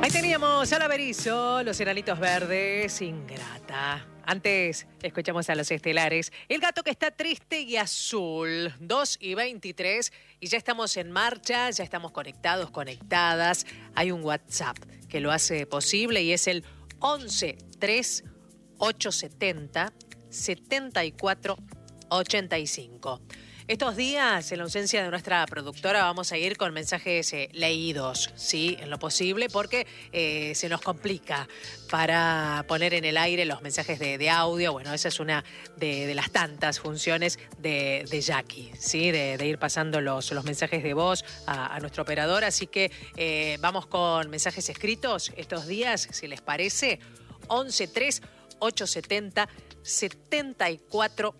Ahí teníamos a la Berizo, los Enanitos Verdes, Ingrata. Antes escuchamos a los Estelares, El Gato que está triste y azul, 2:23, y ya estamos en marcha, ya estamos conectados, conectadas. Hay un WhatsApp que lo hace posible y es el 11 3 870 74 85. Estos días, en la ausencia de nuestra productora, vamos a ir con mensajes leídos, ¿sí? En lo posible, porque se nos complica para poner en el aire los mensajes de audio. Bueno, esa es una de las tantas funciones de Jackie, ¿sí? De ir pasando los mensajes de voz a nuestro operador. Así que vamos con mensajes escritos estos días, si les parece. 11 3 870 74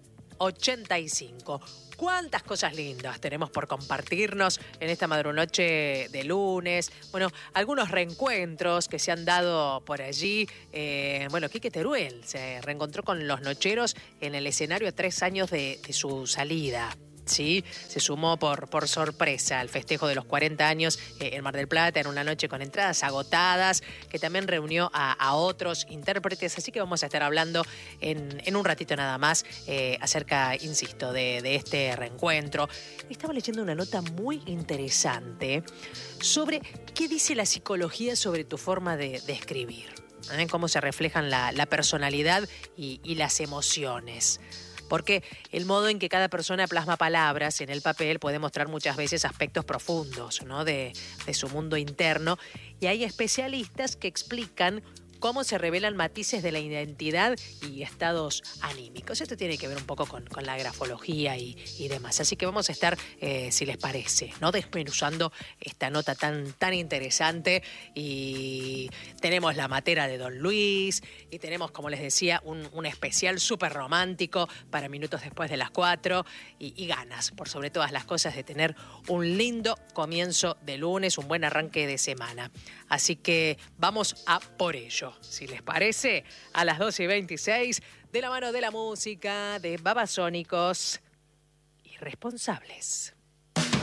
85. ¿Cuántas cosas lindas tenemos por compartirnos en esta madrunoche de lunes? Bueno, algunos reencuentros que se han dado por allí. Quique Teruel se reencontró con los Nocheros en el escenario a 3 años de su salida. Sí, se sumó por sorpresa al festejo de los 40 años en Mar del Plata, en una noche con entradas agotadas, que también reunió a otros intérpretes. Así que vamos a estar hablando en un ratito nada más acerca, insisto, de este reencuentro. Estaba leyendo una nota muy interesante sobre qué dice la psicología sobre tu forma de escribir, cómo se reflejan la personalidad y las emociones. Porque el modo en que cada persona plasma palabras en el papel puede mostrar muchas veces aspectos profundos, ¿no? de su mundo interno. Y hay especialistas que explican cómo se revelan matices de la identidad y estados anímicos. Esto tiene que ver un poco con la grafología y demás. Así que vamos a estar, si les parece, ¿no? Desmenuzando esta nota tan interesante. Y tenemos la matera de Don Luis y tenemos, como les decía, un especial súper romántico para minutos después de las 4 y ganas, por sobre todas las cosas, de tener un lindo comienzo de lunes, un buen arranque de semana. Así que vamos a por ello. Si les parece, a las 12:26, de la mano de la música de Babasónicos Irresponsables.